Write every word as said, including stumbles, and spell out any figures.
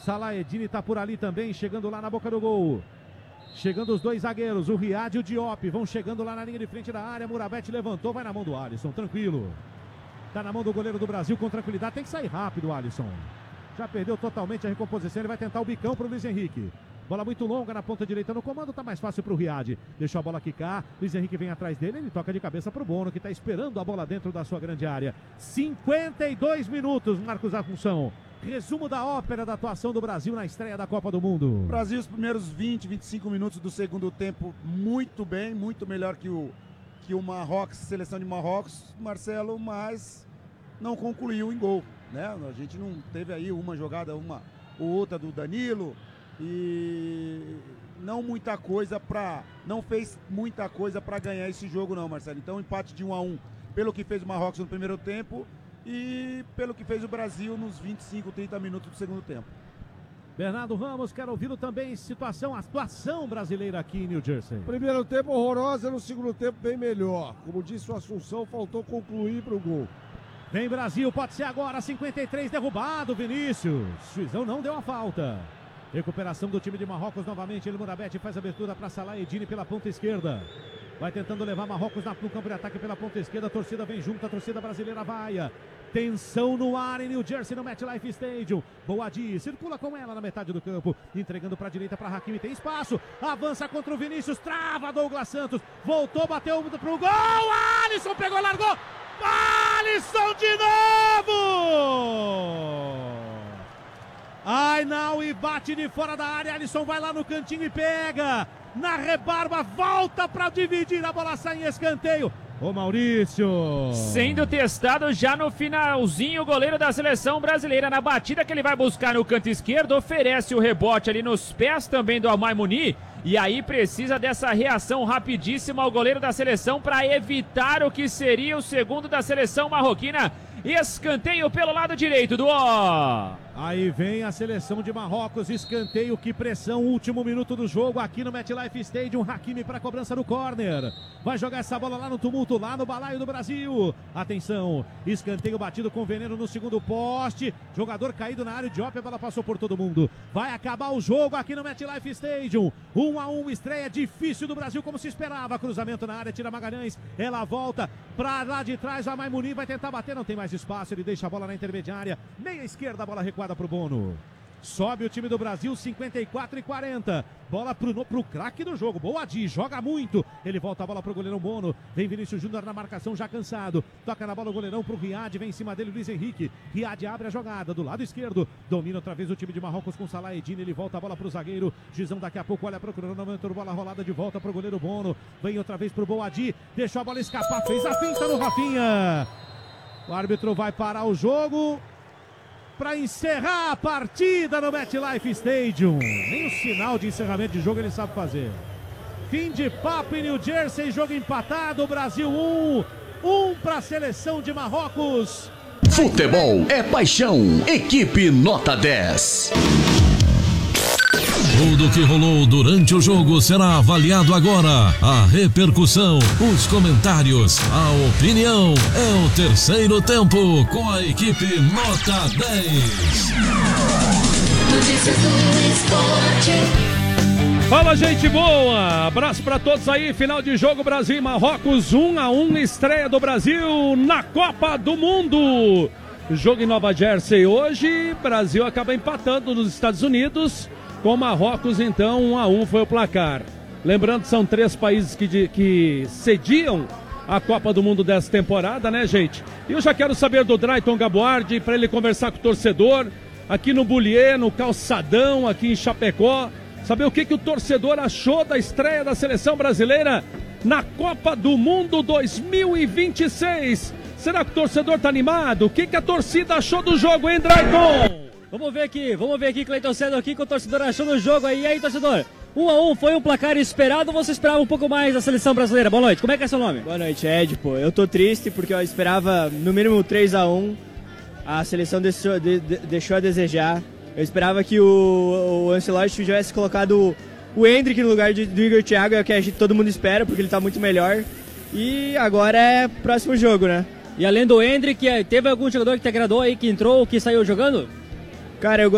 Salah Eddine tá por ali também, chegando lá na boca do gol. Chegando os dois zagueiros, o Riad e o Diop, vão chegando lá na linha de frente da área. Murabete levantou, vai na mão do Alisson, tranquilo. Tá na mão do goleiro do Brasil com tranquilidade, tem que sair rápido, Alisson. Já perdeu totalmente a recomposição, ele vai tentar o bicão pro Luiz Henrique. Bola muito longa na ponta direita no comando, tá mais fácil pro Riad. Deixou a bola quicar, Luiz Henrique vem atrás dele, ele toca de cabeça pro Bono, que tá esperando a bola dentro da sua grande área. cinquenta e dois minutos, Marcos Assunção. Resumo da ópera da atuação do Brasil na estreia da Copa do Mundo. Brasil, os primeiros vinte, vinte e cinco minutos do segundo tempo, muito bem, muito melhor que o, que o Marrocos, seleção de Marrocos, Marcelo, mas não concluiu em gol, né? A gente não teve aí uma jogada, uma ou outra do Danilo e não muita coisa para, não fez muita coisa para ganhar esse jogo não, Marcelo. Então empate de um a um, pelo que fez o Marrocos no primeiro tempo e pelo que fez o Brasil nos vinte e cinco, trinta minutos do segundo tempo. Bernardo Ramos, quero ouvi-lo também. Situação, atuação brasileira aqui em New Jersey. Primeiro tempo horrorosa, no segundo tempo bem melhor. Como disse o Assunção, faltou concluir para o gol. Vem Brasil, pode ser agora, cinquenta e três, derrubado, Vinícius. Juizão não deu a falta. Recuperação do time de Marrocos novamente, ele Murabete faz a abertura para Salah Eddine pela ponta esquerda. Vai tentando levar Marrocos no campo de ataque pela ponta esquerda, a torcida vem junto, a torcida brasileira vai. Tensão no ar em New Jersey, no MetLife Stadium. Boadi circula com ela na metade do campo, entregando para a direita para Hakimi, tem espaço, avança contra o Vinícius, trava Douglas Santos, voltou, bateu pro gol, Alisson pegou, largou, Alisson de novo! Ai não, e bate de fora da área, Alisson vai lá no cantinho e pega, na rebarba, volta para dividir, a bola sai em escanteio. Ô Maurício! Sendo testado já no finalzinho, o goleiro da seleção brasileira na batida que ele vai buscar no canto esquerdo, oferece o rebote ali nos pés também do Amai Muni, e aí precisa dessa reação rapidíssima ao goleiro da seleção para evitar o que seria o segundo da seleção marroquina. Escanteio pelo lado direito do ó. Aí vem a seleção de Marrocos, escanteio, que pressão, último minuto do jogo aqui no MetLife Stadium, Hakimi para a cobrança do córner, vai jogar essa bola lá no tumulto, lá no balaio do Brasil, atenção, escanteio batido com veneno no segundo poste, jogador caído na área, o Diop, a bola passou por todo mundo, vai acabar o jogo aqui no MetLife Stadium, um a um, estreia difícil do Brasil como se esperava, cruzamento na área, tira Magalhães, ela volta para lá de trás, a Maimuni vai tentar bater, não tem mais espaço, ele deixa a bola na intermediária, meia esquerda, a bola recuada para o Bono. Sobe o time do Brasil, cinquenta e quatro e quarenta. Bola pro, pro craque do jogo. Boadi, joga muito. Ele volta a bola pro goleirão Bono. Vem Vinícius Júnior na marcação, já cansado. Toca na bola o goleirão pro Riad. Vem em cima dele Luiz Henrique. Riad abre a jogada do lado esquerdo. Domina outra vez o time de Marrocos com Salah Eddine. Ele volta a bola pro zagueiro. Gizão daqui a pouco olha procurando. Não entrou bola rolada de volta pro goleiro Bono. Vem outra vez pro Boadi. Deixou a bola escapar. Fez a finta no Rafinha. O árbitro vai parar o jogo para encerrar a partida no MetLife Stadium. Nem o sinal de encerramento de jogo ele sabe fazer. Fim de papo em New Jersey, jogo empatado, Brasil um, um para a seleção de Marrocos. Futebol é paixão, equipe nota dez. Tudo que rolou durante o jogo será avaliado agora. A repercussão, os comentários, a opinião. É o terceiro tempo com a equipe nota dez. Notícias do esporte. Fala, gente boa! Abraço pra todos aí. Final de jogo, Brasil e Marrocos, um a um, estreia do Brasil na Copa do Mundo. Jogo em Nova Jersey hoje. Brasil acaba empatando nos Estados Unidos. Com Marrocos, então, um a um foi o placar. Lembrando que são três países que, que cediam a Copa do Mundo dessa temporada, né, gente? E eu já quero saber do Drayton Gaboardi, para ele conversar com o torcedor, aqui no Bullier, no Calçadão, aqui em Chapecó, saber o que, que o torcedor achou da estreia da seleção brasileira na Copa do Mundo dois mil e vinte e seis. Será que o torcedor tá animado? O que, que a torcida achou do jogo, hein, Drayton? Vamos ver aqui, vamos ver aqui, Cleiton Cedo aqui, que o torcedor achou do jogo aí. E aí, torcedor, um a um, foi um placar esperado ou você esperava um pouco mais da seleção brasileira? Boa noite, como é que é seu nome? Boa noite, Ed, pô, eu tô triste porque eu esperava no mínimo três a um, a seleção deixou, de, de, deixou a desejar. Eu esperava que o, o Ancelotti tivesse colocado o Endrick no lugar de, do Igor Thiago, é o que a gente, todo mundo espera, porque ele tá muito melhor. E agora é próximo jogo, né? E além do Endrick, teve algum jogador que te agradou aí, que entrou ou que saiu jogando? Cara, eu